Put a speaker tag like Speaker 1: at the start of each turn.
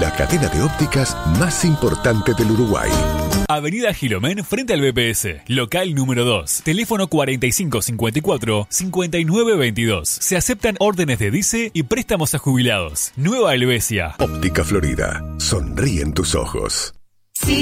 Speaker 1: la cadena de ópticas más importante del Uruguay.
Speaker 2: Avenida Gilomén frente al BPS, local número 2, teléfono 4554-5922. Se aceptan órdenes de DICE y préstamos a jubilados. Nueva Helvecia.
Speaker 1: Óptica Florida. Sonríen tus ojos.